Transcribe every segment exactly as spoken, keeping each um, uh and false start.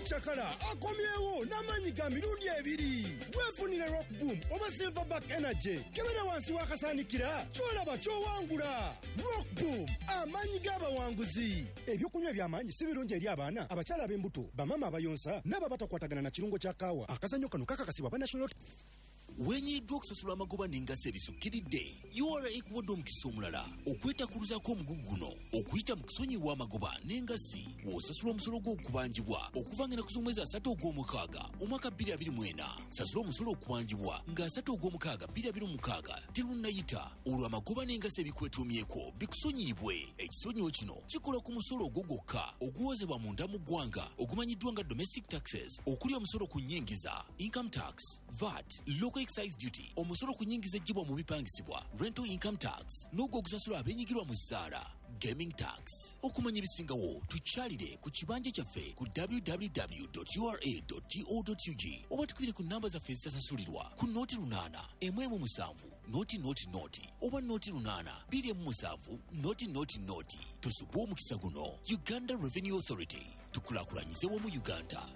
Chakala akomyewo n'amanyi ga mirundi ebiri. Weefunire Rock Boom oba Silverback Energy. Kebera wansi wakasanikira kyolaba kyowangula. Rock Boom amanyi g'abawanguzi. Ebyokunywa by'amaanyi si birungi eri abaana, abakyala ab'embuto, bamama abayonsa n'aba batakwatagana na kirungo kya kaawa. Akazannyo kano kakakasibwa ba National. Wenyiddwa okusasula amagoba n'engazi ebisukkiridde U R A ekuwadde omukisa omulala okwetakuluzaako omugugu guno okuyita mu kusonyiwa amagoba n'engazi w'osasula omusolo gw'okubanjibwa okuvangira ku z'omwezi asatu ogw'omukaaga omwaka bbiri abiri mu ena. Sasula omusolo okubanjibwa nga asatu ogw'omukaaga bbiri abiri mu mukaaga terunnayita olwo amagoba n'engazi ebikwetuumyeko bikusonyiibwe. Ekisonyiwo kino kikola ku musolo ogwo gwokka oguwozebwa munda mu ggwanga ogumanyiddwa nga domestic taxes, okuli omusolo ku nnyingiza income tax, V A T, local excise duty, omusolo ku nnyingiza ejjibwa mu bipangisibwa rental income tax, n'ogwo ogusasula abeenyigirwa mu zzaala gaming tax. Okumanya ebisingawo tukyalire ku kibanja kyaffe ku w w w dot u r a dot go dot u g oba tukubire ku nnamba zaffe ezitasasulirwa ku nooti lunaana emu emu musanvu nooti nooti nooti oba nooti lunaana bbiri emu musanvu nooti nooti nooti. Tusubwe omukisa guno. Uganda Revenue Authority, tukulaakulanyize wamu Uganda.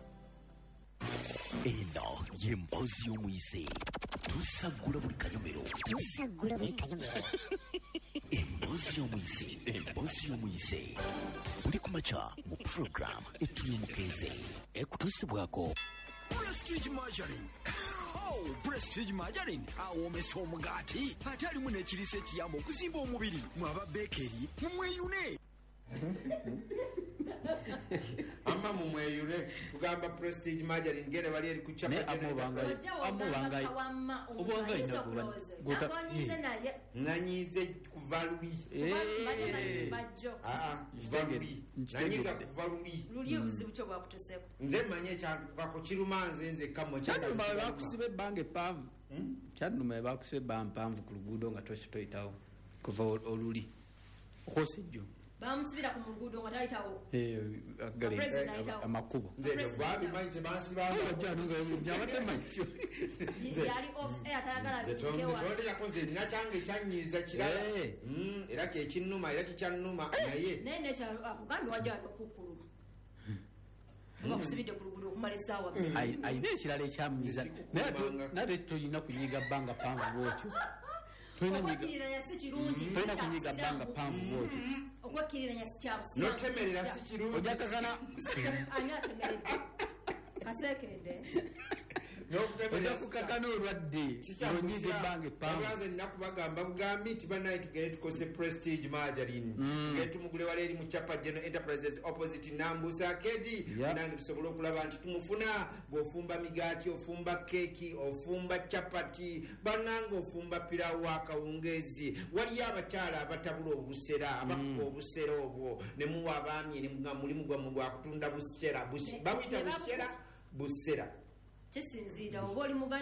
Eno ye Mboozi y'Omuyise. Tusagula buli kanyomero. Tusagula buli kanyomero. Emboozi y'Omuyise, Emboozi y'Omuyise. Buli kumakya mu program etuli mukeeze ekutuusibwako Prestige Margarine. Oh, Prestige Margarine awomesa omugaati ate alimu n'ekiriisa ekiyamba okuzimba omubiri. Mwaba bekeri mumweyune. Amma mumweyune tugamba Prestige Margarine ngere bali eri ku chapa amubanga amubanga obanga ina gota nanyize kuvalui eh ah valui nanyiga kuvalui luli ubuzibu cyo bwakutoseko nze manye cyantu kako kirumanze nze kamo cyane ba kusibe bange pavu cyane ba kusibe bampamvu ku lugudo nga toshitoitawo kuva oluli okosijjo bamusibira ku mugudo nga tayitawo eh gale amakubo nze babi manje bansi ba cyane nga nyabate manje yali off air tayagala bikewa ndondi yakoze ninacyange cyanyiza kirala mm era ke kinuma era kicyanuma naye nene cha ugambi wajana okukuluma bamusibide ku lugudo kumala sawa ai ai ne kirala ekyamyiza nate toyina kunyiga banga pangu wotyo okwakirira yasi kirungi toyina kunyiga banga pangu wotyo okwakirira yasi kyabusi notemerera si kirungi ojakakana anya temerera kasekende nokutemerera ojakukakana olwadde onyiga banga pangu baze nakubagamba bugambi tibanaye tugere tukose Prestige Margarine ngetu mugule waleri mu chapa General Enterprises opposite Nambusa Kedi nange tusobola okulaba nti tumufuna bwofumba migati ofumba keki ofumba chapati banango ofumba pilawu akawungezi wali abakyala abatabula obusera abakuba obusera obwo ne muwa abaamye ne mulimu gwa mugwa kutunda busera bawita busera busera kisinzira oba oli